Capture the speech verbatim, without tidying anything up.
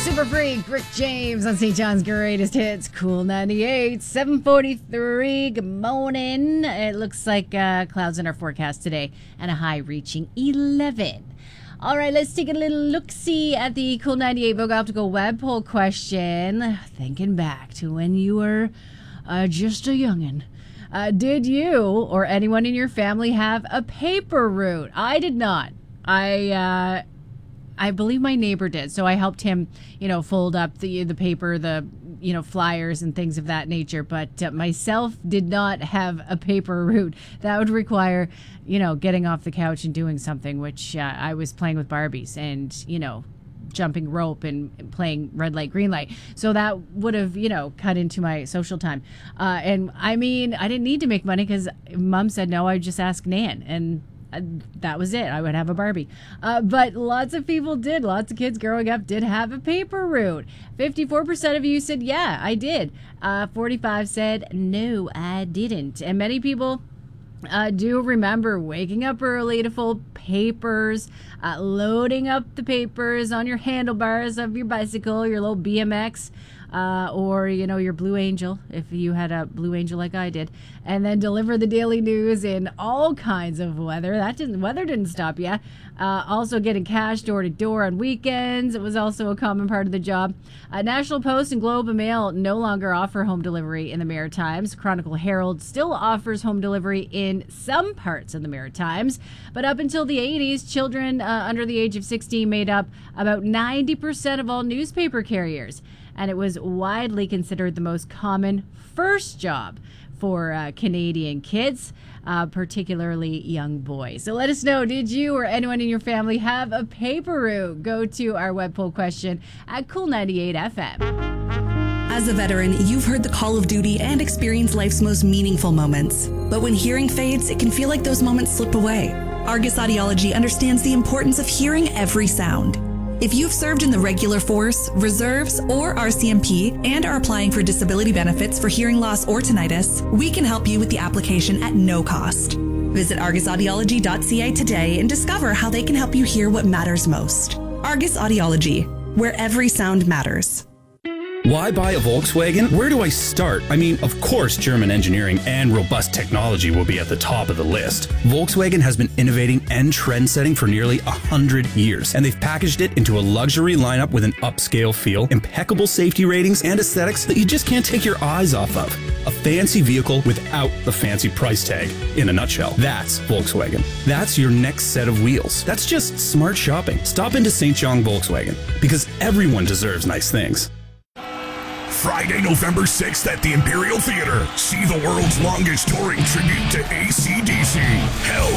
Super Freak, Rick James on Saint John's Greatest Hits, Cool ninety-eight, seven forty-three. Good morning. It looks like uh, clouds in our forecast today and a high reaching eleven. All right, let's take a little look-see at the Cool ninety-eight Vogue Optical Web Poll question. Thinking back to when you were uh, just a youngin'. Uh, did you or anyone in your family have a paper route? I did not. I... Uh, I believe my neighbor did. So I helped him, you know, fold up the the paper, the, you know, flyers and things of that nature. But uh, myself did not have a paper route. That would require, you know, getting off the couch and doing something, which uh, I was playing with Barbies and, you know, jumping rope and playing red light, green light. So that would have, you know, cut into my social time. Uh, and I mean, I didn't need to make money because Mom said no, I'd just ask Nan. And Uh, that was it. I would have a Barbie. Uh, but lots of people did. Lots of kids growing up did have a paper route. fifty-four percent of you said, yeah, I did. Uh, forty-five said, no, I didn't. And many people uh, do remember waking up early to fold papers, uh, loading up the papers on your handlebars of your bicycle, your little B M X, Uh, or, you know, your Blue Angel, if you had a Blue Angel like I did, and then deliver the daily news in all kinds of weather. That didn't, weather didn't stop you. Uh, also getting cash door to door on weekends. It was also a common part of the job. Uh, National Post and Globe and Mail no longer offer home delivery in the Maritimes. Chronicle Herald still offers home delivery in some parts of the Maritimes. But up until the eighties, children uh, under the age of sixteen made up about ninety percent of all newspaper carriers. And it was widely considered the most common first job for uh, Canadian kids, uh, particularly young boys. So let us know, did you or anyone in your family have a paper route? Go to our web poll question at Cool ninety-eight F M. As a veteran, you've heard the call of duty and experienced life's most meaningful moments. But when hearing fades, it can feel like those moments slip away. Argus Audiology understands the importance of hearing every sound. If you've served in the regular force, reserves, or R C M P and are applying for disability benefits for hearing loss or tinnitus, we can help you with the application at no cost. Visit argus audiology dot c a today and discover how they can help you hear what matters most. Argus Audiology, where every sound matters. Why buy a Volkswagen? Where do I start? I mean, of course, German engineering and robust technology will be at the top of the list. Volkswagen has been innovating and trend-setting for nearly a hundred years, and they've packaged it into a luxury lineup with an upscale feel, impeccable safety ratings, and aesthetics that you just can't take your eyes off of. A fancy vehicle without the fancy price tag. In a nutshell, that's Volkswagen. That's your next set of wheels. That's just smart shopping. Stop into Saint John Volkswagen, because everyone deserves nice things. Friday, November sixth at the Imperial Theater. See the world's longest touring tribute to A C D C. Hell